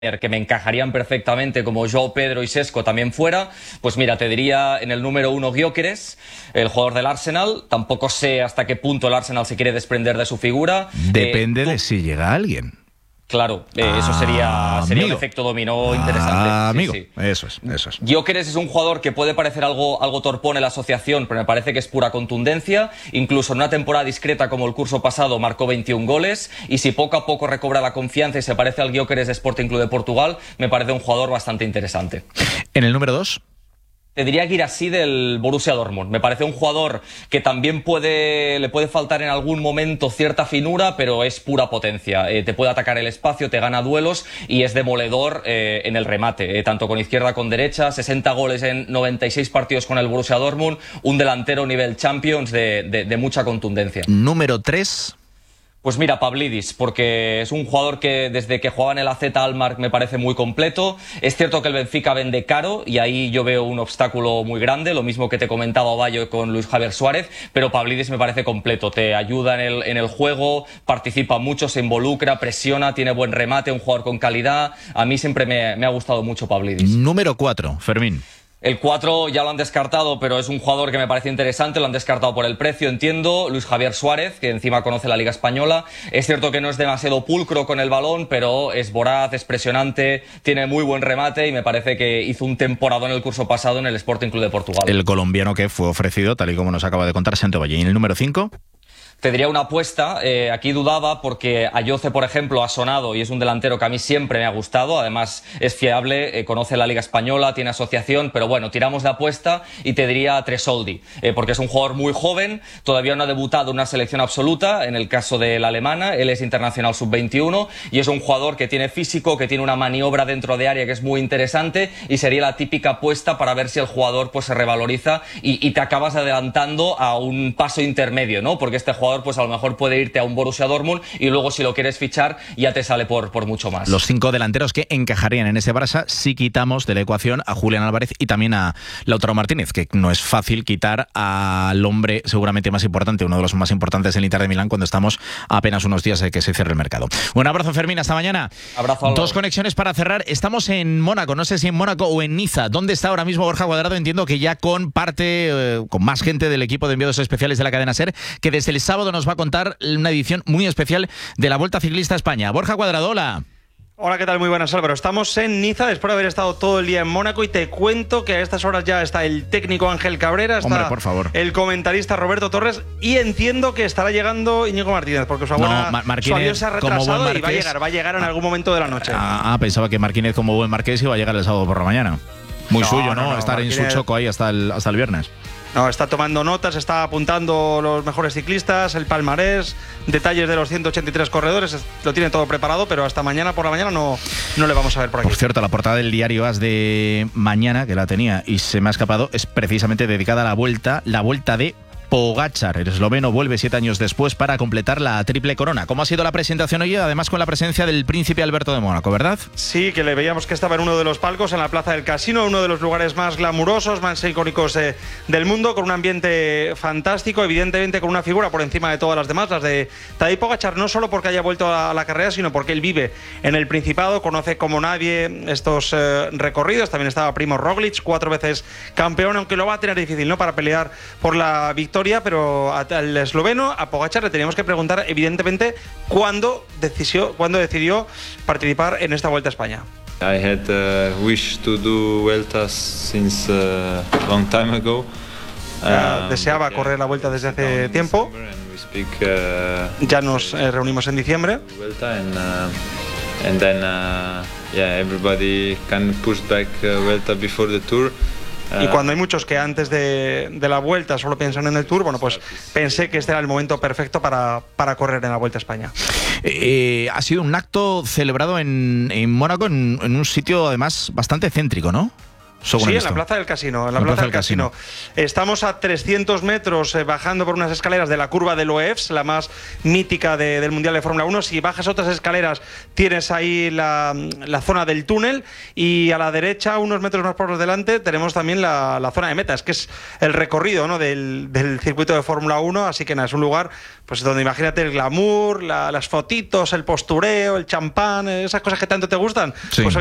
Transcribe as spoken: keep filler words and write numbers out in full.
que me encajarían perfectamente, como João Pedro y Sesco también fuera, pues mira, te diría en el número uno Gyökeres, el jugador del Arsenal. Tampoco sé hasta qué punto el Arsenal se quiere desprender de su figura. Depende eh, de si llega alguien. Claro, eh, ah, eso sería, sería un efecto dominó interesante. Ah, sí, amigo, sí. eso es, eso es. Gyökeres es un jugador que puede parecer algo, algo torpón en la asociación, pero me parece que es pura contundencia. Incluso en una temporada discreta como el curso pasado marcó veintiún goles, y si poco a poco recobra la confianza y se parece al Gyökeres de Sporting Club de Portugal, me parece un jugador bastante interesante. ¿En el número dos? Te diría Guirassy del Borussia Dortmund. Me parece un jugador que también puede, le puede faltar en algún momento cierta finura, pero es pura potencia. Eh, te puede atacar el espacio, te gana duelos y es demoledor eh, en el remate, eh, tanto con izquierda como con derecha. sesenta goles en noventa y seis partidos con el Borussia Dortmund. Un delantero nivel Champions de, de, de mucha contundencia. Número tres. Pues mira, Pavlidis, porque es un jugador que desde que jugaba en el A Z Alkmaar me parece muy completo. Es cierto que el Benfica vende caro y ahí yo veo un obstáculo muy grande, lo mismo que te comentaba Bayo con Luis Javier Suárez, pero Pavlidis me parece completo. Te ayuda en el, en el juego, participa mucho, se involucra, presiona, tiene buen remate, un jugador con calidad. A mí siempre me, me ha gustado mucho Pavlidis. Número cuatro, Fermín. El cuatro ya lo han descartado, pero es un jugador que me parece interesante, lo han descartado por el precio, entiendo. Luis Javier Suárez, que encima conoce la Liga Española. Es cierto que no es demasiado pulcro con el balón, pero es voraz, es presionante, tiene muy buen remate y me parece que hizo un temporadón en el curso pasado en el Sporting Club de Portugal. El colombiano que fue ofrecido, tal y como nos acaba de contar Santo Valle. ¿Y en el número cinco? Te diría una apuesta, eh, aquí dudaba porque Ayoce, por ejemplo, ha sonado y es un delantero que a mí siempre me ha gustado, además es fiable, eh, conoce la Liga Española, tiene asociación, pero bueno, tiramos de apuesta y te diría Tresoldi, eh, porque es un jugador muy joven, todavía no ha debutado en una selección absoluta, en el caso de la alemana, él es internacional sub veintiuno y es un jugador que tiene físico, que tiene una maniobra dentro de área que es muy interesante y sería la típica apuesta para ver si el jugador pues se revaloriza y, y te acabas adelantando a un paso intermedio, ¿no? Porque este jugador pues a lo mejor puede irte a un Borussia Dortmund y luego si lo quieres fichar ya te sale por, por mucho más. Los cinco delanteros que encajarían en ese Barça si quitamos de la ecuación a Julián Álvarez y también a Lautaro Martínez, que no es fácil quitar al hombre seguramente más importante, uno de los más importantes del Inter de Milán cuando estamos a apenas unos días de que se cierre el mercado. Un abrazo, Fermín, hasta mañana. Abrazo. Álvaro. Dos conexiones para cerrar. Estamos en Mónaco, no sé si en Mónaco o en Niza. ¿Dónde está ahora mismo Borja Cuadrado? Entiendo que ya con parte, eh, con más gente del equipo de enviados especiales de la cadena SER, que desde el sábado nos va a contar una edición muy especial de la Vuelta Ciclista a España. Borja Cuadrado, hola. Hola, ¿qué tal? Muy buenas, Álvaro. Estamos en Niza después de haber estado todo el día en Mónaco y te cuento que a estas horas ya está el técnico Ángel Cabrera, está Hombre, por favor. el comentarista Roberto Torres y entiendo que estará llegando Íñigo Martínez porque su, abuela, no, Mar- su avión se ha retrasado Marqués, y va a llegar, va a llegar en algún momento de la noche. Ah, pensaba que Marquínez como buen marqués iba a llegar el sábado por la mañana. Muy no, suyo, ¿no? no, no Estar Marquínez... en su choco ahí hasta el, hasta el viernes. No, está tomando notas, está apuntando los mejores ciclistas, el palmarés, detalles de los ciento ochenta y tres corredores, lo tiene todo preparado, pero hasta mañana por la mañana no, no le vamos a ver por aquí. Por cierto, la portada del diario As de mañana, que la tenía y se me ha escapado, es precisamente dedicada a la vuelta, la vuelta de Pogačar. El esloveno vuelve siete años después para completar la triple corona. ¿Cómo ha sido la presentación hoy? Además con la presencia del príncipe Alberto de Mónaco, ¿verdad? Sí, que le veíamos que estaba en uno de los palcos en la Plaza del Casino, uno de los lugares más glamurosos, más icónicos eh, del mundo, con un ambiente fantástico, evidentemente con una figura por encima de todas las demás, las de Tadej Pogačar, no solo porque haya vuelto a la carrera, sino porque él vive en el Principado, conoce como nadie estos eh, recorridos. También estaba Primo Roglic, cuatro veces campeón, aunque lo va a tener difícil, ¿no?, para pelear por la victoria. Pero al esloveno, a Pogačar, le teníamos que preguntar, evidentemente, cuándo decidió, cuándo decidió participar en esta Vuelta a España. I had a wish to do Vueltas since a long time ago. Uh, deseaba correr la Vuelta desde hace tiempo. Speak, uh, ya nos eh, reunimos en diciembre. Vuelta and, uh, and then, uh, yeah, everybody can push back uh, Vuelta before the tour. Y cuando hay muchos que antes de, de la Vuelta solo piensan en el Tour, bueno, pues pensé que este era el momento perfecto para, para correr en la Vuelta a España. Eh, ha sido un acto celebrado en, en Mónaco, en, en un sitio además bastante céntrico, ¿no? según Sí, he en visto. la Plaza del Casino. En la, la Plaza, Plaza del Casino. Casino. Estamos a trescientos metros eh, bajando por unas escaleras de la curva de Loeffs, la más mítica de, del Mundial de Fórmula uno. Si bajas otras escaleras, tienes ahí la, la zona del túnel, y a la derecha, unos metros más por delante, tenemos también la, la zona de meta. Es que es el recorrido, ¿no?, del, del circuito de Fórmula uno, así que nada, es un lugar pues donde imagínate el glamour, la, las fotitos, el postureo, el champán, esas cosas que tanto te gustan. Sí. Pues